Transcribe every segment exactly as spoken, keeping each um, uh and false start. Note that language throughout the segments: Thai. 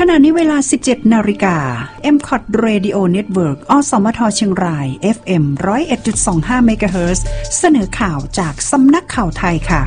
ขณะนี้เวลา สิบเจ็ดนาฬิกา เอ็ม ซี โอ ที Radio Network อสมทเชียงราย เอฟ เอ็ม หนึ่งศูนย์เอ็ดจุดสองห้า เมกะเฮิรตซ์ เสนอข่าวจากสำนักข่าวไทยค่ะ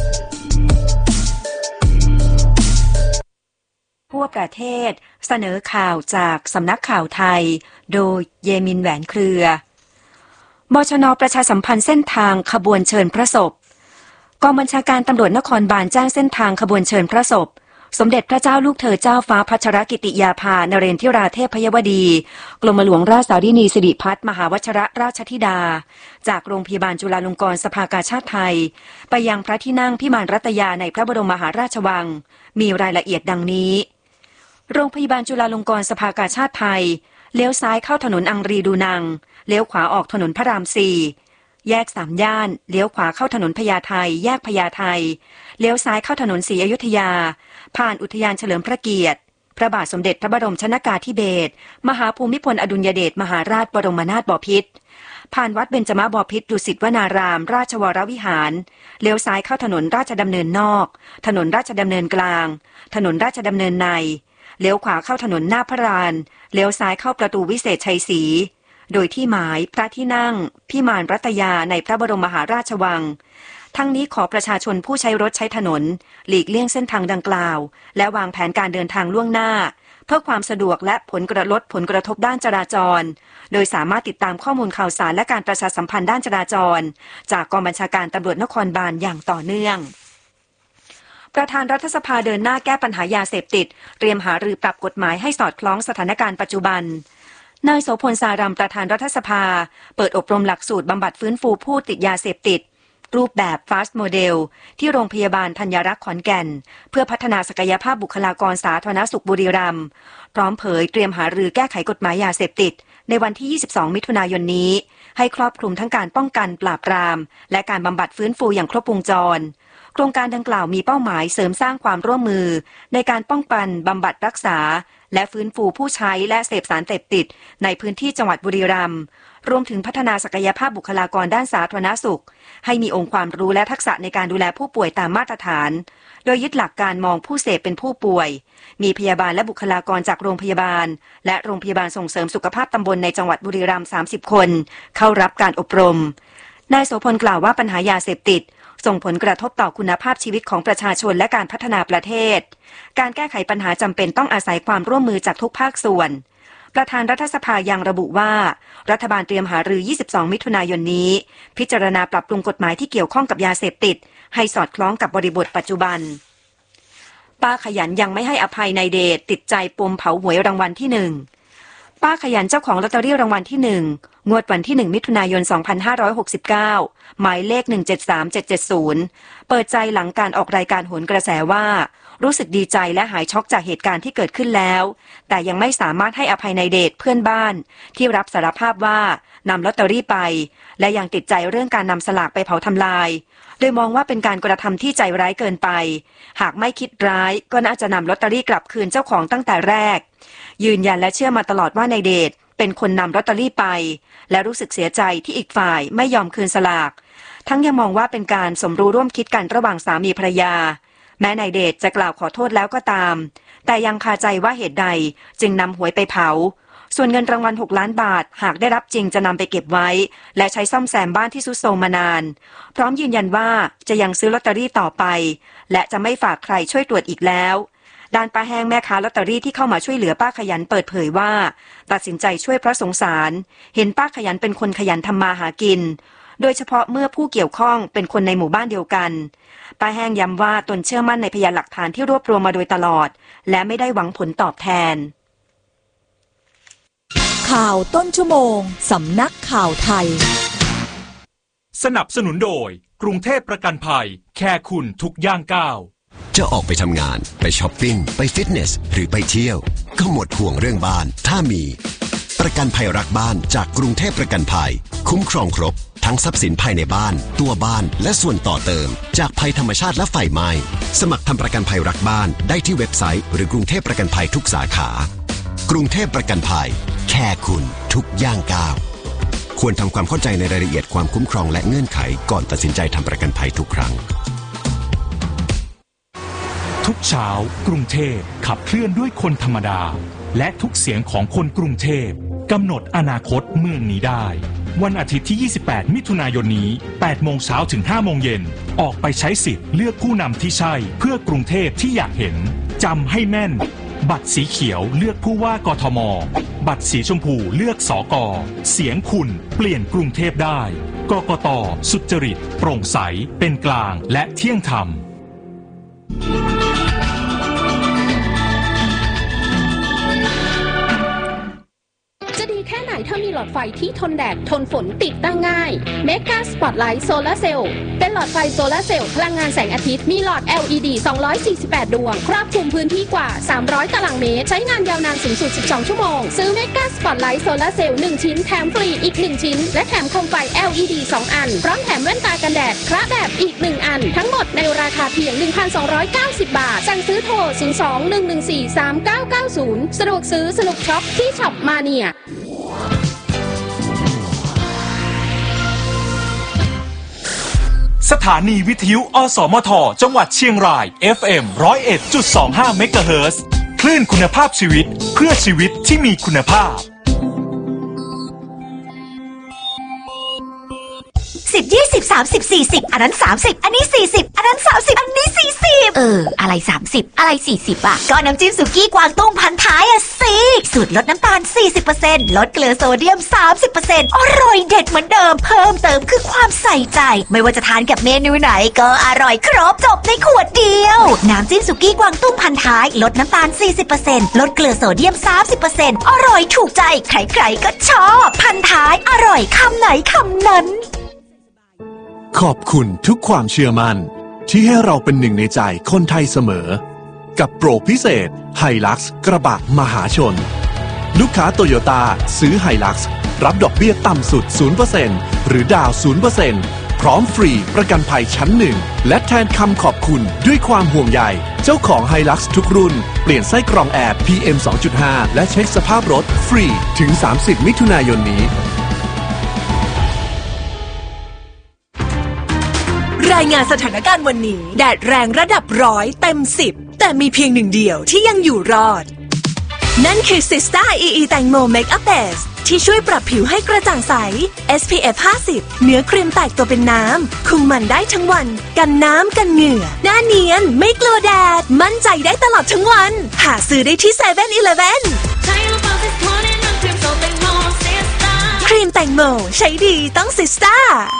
ทั่วประเทศเสนอข่าวจากสำนักข่าวไทยโดยเยมินแหวนเครือบชน.ประชาสัมพันธ์เส้นทางขบวนเชิญพระศพกองบัญชาการตำรวจนครบาลแจ้งเส้นทางขบวนเชิญพระศพสมเด็จพระเจ้าลูกเธอเจ้าฟ้าพัชรกิติยาภานเรนทิราเทพยวดีกรมหลวงราชสารินีสิริพัฒน์มหาวชรราชธิดาจากโรงพยาบาลจุฬาลงกรณ์สภากาชาดไทยไปยังพระที่นั่งพิมานรัตยาในพระบรมมหาราชวังมีรายละเอียดดังนี้โรงพยาบาลจุฬาลงกรณ์สภากาชาดไทยเลี้ยวซ้ายเข้าถนนอังรีดูนังเลี้ยวขวาออกถนนพระรามสี่แยกสามย่านเลี้ยวขวาเข้าถนนพญาไทแยกพญาไทเลี้ยวซ้ายเข้าถนนศรีอยุธยาผ่านอุทยานเฉลิมพระเกียรติพระบาทสมเด็จพระบรมชนกาธิเบศรมหาภูมิพลอดุลยเดชมหาราชบรมนาถบพิตรผ่านวัดเบญจมบพิตรดุสิตวนารามราชวรวิหารเลี้ยวซ้ายเข้าถนนราชดำเนินนอกถนนราชดำเนินกลางถนนราชดำเนินในเลี้ยวขวาเข้าถนนหน้าพระลานเลี้ยวซ้ายเข้าประตูวิเศษชัยศรีโดยที่หมายพระที่นั่งพิมานรัตยาในพระบรมมหาราชวังทั้งนี้ขอประชาชนผู้ใช้รถใช้ถนนหลีกเลี่ยงเส้นทางดังกล่าวและวางแผนการเดินทางล่วงหน้าเพื่อความสะดวกและผลกระลดผลกระทบด้านจราจรโดยสามารถติดตามข้อมูลข่าวสารและการประชาสัมพันธ์ด้านจราจรจากกองบัญชาการตำรวจนครบาลอย่างต่อเนื่องประธานรัฐสภาเดินหน้าแก้ปัญหายาเสพติดเตรียมหารือปรับกฎหมายให้สอดคล้องสถานการณ์ปัจจุบันนายโสพลสารัมประธานรัฐสภาเปิดอบรมหลักสูตรบำบัดฟื้นฟูผู้ติดยาเสพติดรูปแบบ Fast Model ที่โรงพยาบาลธัญรักษ์ขอนแก่นเพื่อพัฒนาศักยภาพบุคลากรสาธารณสุขบุรีรัมย์พร้อมเผยเตรียมหารือแก้ไขกฎหมายยาเสพติดในวันที่ยี่สิบสองมิถุนายนนี้ให้ครอบคลุมทั้งการป้องกันปราบปรามและการบำบัดฟื้นฟูอย่างครบวงจรโครงการดังกล่าวมีเป้าหมายเสริมสร้างความร่วมมือในการป้องกันบำบัดรักษาและฟื้นฟูผู้ใช้และเสพสารเสพติดในพื้นที่จังหวัดบุรีรัมย์รวมถึงพัฒนาศักยภาพบุคลากรด้านสาธารณสุขให้มีองค์ความรู้และทักษะในการดูแลผู้ป่วยตามมาตรฐานโดยยึดหลักการมองผู้เสพเป็นผู้ป่วยมีพยาบาลและบุคลากรจากโรงพยาบาลและโรงพยาบาลส่งเสริมสุขภาพตำบลในจังหวัดบุรีรัมย์สามสิบคนเข้ารับการอบรมนายโสพลกล่าวว่าปัญหายาเสพติดส่งผลกระทบต่อคุณภาพชีวิตของประชาชนและการพัฒนาประเทศการแก้ไขปัญหาจำเป็นต้องอาศัยความร่วมมือจากทุกภาคส่วนประธานรัฐสภายังระบุว่ารัฐบาลเตรียมหารือยี่สิบสองมิถุนายนนี้พิจารณาปรับปรุงกฎหมายที่เกี่ยวข้องกับยาเสพติดให้สอดคล้องกับบริบทปัจจุบันป้าขยันยังไม่ให้อภัยนายเดชติดใจปมเผาหวยรางวัลที่หนึ่งป้าขยันเจ้าของลอตเตอรี่รางวัลที่หนึ่งงวดวันที่หนึ่งมิถุนายนสองพันห้าร้อยหกสิบเก้าหมายเลขหนึ่งเจ็ดสามเจ็ดเจ็ดศูนย์เปิดใจหลังการออกรายการโหนกระแสว่ารู้สึกดีใจและหายช็อกจากเหตุการณ์ที่เกิดขึ้นแล้วแต่ยังไม่สามารถให้อภัยนายเดชเพื่อนบ้านที่รับสารภาพว่านำลอตเตอรี่ไปและยังติดใจเรื่องการนำสลากไปเผาทำลายโดยมองว่าเป็นการกระทำที่ใจร้ายเกินไปหากไม่คิดร้ายก็น่าจะนำลอตเตอรี่กลับคืนเจ้าของตั้งแต่แรกยืนยันและเชื่อมาตลอดว่านายเดชเป็นคนนำลอตเตอรี่ไปและรู้สึกเสียใจที่อีกฝ่ายไม่ยอมคืนสลากทั้งยังมองว่าเป็นการสมรู้ร่วมคิดกันระหว่างสามีภรรยาแม้นายเดชจะกล่าวขอโทษแล้วก็ตามแต่ยังคาใจว่าเหตุใดจึงนำหวยไปเผาส่วนเงินรางวัลหกล้านบาทหากได้รับจริงจะนำไปเก็บไว้และใช้ซ่อมแซมบ้านที่ทรุดโทรมมานานพร้อมยืนยันว่าจะยังซื้อลอตเตอรี่ต่อไปและจะไม่ฝากใครช่วยตรวจอีกแล้วด้านป้าแห้งแม่ค้าลอตเตอรี่ที่เข้ามาช่วยเหลือป้าขยันเปิดเผยว่าตัดสินใจช่วยเพราะสงสารเห็นป้าขยันเป็นคนขยันทำมาหากินโดยเฉพาะเมื่อผู้เกี่ยวข้องเป็นคนในหมู่บ้านเดียวกันป้าแห้งย้ำว่าตนเชื่อมั่นในพยานหลักฐานที่รวบรวมมาโดยตลอดและไม่ได้หวังผลตอบแทนข่าวต้นชั่วโมงสำนักข่าวไทยสนับสนุนโดยกรุงเทพประกันภัยแค่คุณทุกย่างก้าวจะออกไปทำงานไปช้อปปิ้งไปฟิตเนสหรือไปเที่ยวก็หมดห่วงเรื่องบ้านถ้ามีประกันภัยรักบ้านจากกรุงเทพประกันภัยคุ้มครองครบทั้งทรัพย์สินภายในบ้านตัวบ้านและส่วนต่อเติมจากภัยธรรมชาติและไฟไหม้สมัครทำประกันภัยรักบ้านได้ที่เว็บไซต์หรือกรุงเทพประกันภัยทุกสาขากรุงเทพประกันภัยแค่คุณทุกย่างก้าวควรทำความเข้าใจในรายละเอียดความคุ้มครองและเงื่อนไขก่อนตัดสินใจทำประกันภัยทุกครั้งทุกเช้ากรุงเทพขับเคลื่อนด้วยคนธรรมดาและทุกเสียงของคนกรุงเทพกำหนดอนาคตเมืองนี้ได้วันอาทิตย์ที่ยี่สิบแปดมิถุนายนนี้แปดโมงเช้าถึงห้าโมงเย็นออกไปใช้สิทธิ์เลือกผู้นำที่ใช่เพื่อกรุงเทพที่อยากเห็นจำให้แม่นบัตรสีเขียวเลือกผู้ว่ากทมบัตรสีชมพูเลือกสกเสียงคุณเปลี่ยนกรุงเทพได้กกต.สุจริตโปร่งใสเป็นกลางและเที่ยงธรรมแค่ไหนถ้ามีหลอดไฟที่ทนแดดทนฝนติดตั้งง่าย Mega Spotlight Solar Cell เป็นหลอดไฟโซลาร์เซลล์พลังงานแสงอาทิตย์มีหลอด แอล อี ดี สองร้อยสี่สิบแปด ดวงครอบคลุมพื้นที่กว่าสามร้อยตารางเมตรใช้งานยาวนานสูงสุดสิบสองชั่วโมงซื้อ Mega Spotlight Solar Cell หนึ่งชิ้นแถมฟรีอีกหนึ่งชิ้นและแถมโคมไฟ แอล อี ดี สองอันพร้อมแถมแว่นตากันแดดคระแบบอีกหนึ่งอันทั้งหมดในราคาเพียง หนึ่งพันสองร้อยเก้าสิบ บาทสั่งซื้อโทรศูนย์ สอง หนึ่ง หนึ่ง สี่ สาม เก้า เก้า ศูนย์สะดวกซื้อสนุกช็อปที่ช็อปมาเนียสถานีวิทยุอสมทจังหวัดเชียงราย เอฟ เอ็ม หนึ่งศูนย์เอ็ดจุดสองห้า เมกะเฮิรตซ์คลื่นคุณภาพชีวิตเพื่อชีวิตที่มีคุณภาพสิบ ยี่สิบ สามสิบ สี่สิบอันนั้นสามสิบอันนี้สี่สิบอันนั้นสามสิบอันนี้สี่สิบเอออะไรสามสิบอะไรสี่สิบอ่ะก็น้ำจิ้มสุกี้กวางตุ้งพันท้ายอ่ะสิสูตรลดน้ำตาล สี่สิบเปอร์เซ็นต์ ลดเกลือโซเดียม สามสิบเปอร์เซ็นต์ อร่อยเด็ดเหมือนเดิมเพิ่มเติมคือความใส่ใจไม่ว่าจะทานกับเมนูไหนก็อร่อยครบจบในขวดเดียวน้ำจิ้มสุกี้กวางตุ้งพันท้ายลดน้ำตาล สี่สิบเปอร์เซ็นต์ ลดเกลือโซเดียม สามสิบเปอร์เซ็นต์ อร่อยถูกใจใครๆก็ชอบพันท้ายอร่อยคำไหนคำนั้นขอบคุณทุกความเชื่อมั่นที่ให้เราเป็นหนึ่งในใจคนไทยเสมอกับโปรพิเศษ Hilux กระบะมหาชนลูกค้าโตโยต้าซื้อ Hilux รับดอกเบี้ยต่ำสุด ศูนย์เปอร์เซ็นต์ หรือดาว ศูนย์เปอร์เซ็นต์ พร้อมฟรีประกันภัยชั้นหนึ่งและแทนคำขอบคุณด้วยความห่วงใยเจ้าของ Hilux ทุกรุ่นเปลี่ยนไส้กรองแอร์ พี เอ็ม สองจุดห้า และเช็คสภาพรถฟรีถึงสามสิบมิถุนายนนี้รายงานสถานการณ์วันนี้แดดแรงระดับร้อยเต็มสิบแต่มีเพียงหนึ่งเดียวที่ยังอยู่รอดนั่นคือ Sista อี อี แตงโม Makeup Base ที่ช่วยปรับผิวให้กระจ่างใส เอส พี เอฟ ห้าสิบ เนื้อครีมแตกตัวเป็นน้ำคุมมันได้ทั้งวันกันน้ำกันเหงื่อหน้าเนียนไม่กลัวแดดมั่นใจได้ตลอดทั้งวันหาซื้อได้ที่ เซเว่น อีเลฟเว่น ครีมแตงโมใช้ดีต้อง Sista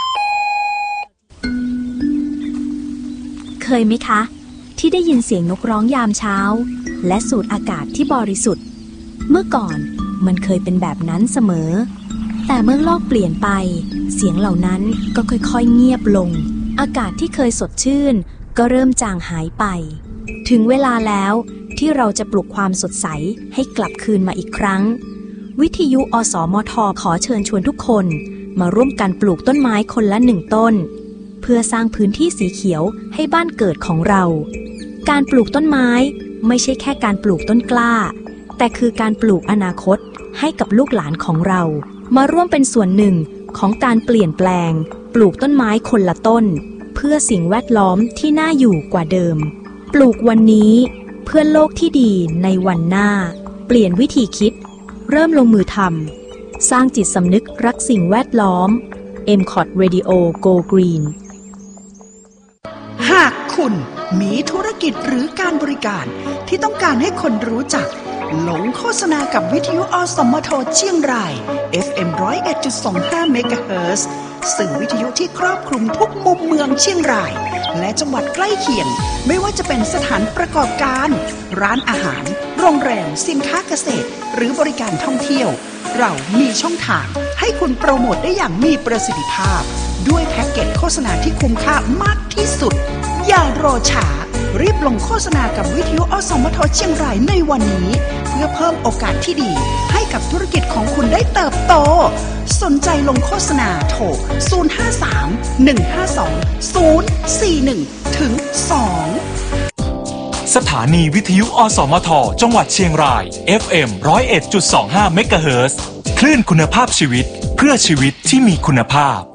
เคยไหมคะที่ได้ยินเสียงนกร้องยามเช้าและสูดอากาศที่บริสุทธิ์เมื่อก่อนมันเคยเป็นแบบนั้นเสมอแต่เมื่อโลกเปลี่ยนไปเสียงเหล่านั้นก็ค่อยๆเงียบลงอากาศที่เคยสดชื่นก็เริ่มจางหายไปถึงเวลาแล้วที่เราจะปลุกความสดใสให้กลับคืนมาอีกครั้งวิทยุอสมทขอเชิญชวนทุกคนมาร่วมกันปลูกต้นไม้คนละหนึ่งต้นเพื่อสร้างพื้นที่สีเขียวให้บ้านเกิดของเราการปลูกต้นไม้ไม่ใช่แค่การปลูกต้นกล้าแต่คือการปลูกอนาคตให้กับลูกหลานของเรามาร่วมเป็นส่วนหนึ่งของการเปลี่ยนแปลงปลูกต้นไม้คนละต้นเพื่อสิ่งแวดล้อมที่น่าอยู่กว่าเดิมปลูกวันนี้เพื่อโลกที่ดีในวันหน้าเปลี่ยนวิธีคิดเริ่มลงมือทำสร้างจิตสำนึกรักสิ่งแวดล้อม เอ็ม คอท Radio Go Green หากคุณมีธุรกิจหรือการบริการที่ต้องการให้คนรู้จักหลงโฆษณากับวิทยุอสมทเชียงราย เอฟ เอ็ม หนึ่งศูนย์เอ็ดจุดสองห้า เมกะเฮิรตซ์สื่อวิทยุที่ครอบคลุมทุกมุมเมืองเชียงรายและจังหวัดใกล้เคียงไม่ว่าจะเป็นสถานประกอบการร้านอาหารโรงแรมสินค้าเกษตรหรือบริการท่องเที่ยวเรามีช่องทางให้คุณโปรโมทได้อย่างมีประสิทธิภาพด้วยแพ็กเกจโฆษณาที่คุ้มค่ามากที่สุดอย่ารอช้ารีบลงโฆษณากับวิทยุอสมทเชียงรายในวันนี้เพื่อเพิ่มโอกาสที่ดีให้กับธุรกิจของคุณได้เติบโตสนใจลงโฆษณาโทรศูนย์ ห้า สาม หนึ่ง ห้า สอง ศูนย์ สี่ หนึ่ง ถึง สองสถานีวิทยุอสมทจังหวัดเชียงราย เอฟ เอ็ม หนึ่งศูนย์เอ็ดจุดสองห้า เมกะเฮิรตซ์คลื่นคุณภาพชีวิตเพื่อชีวิตที่มีคุณภาพ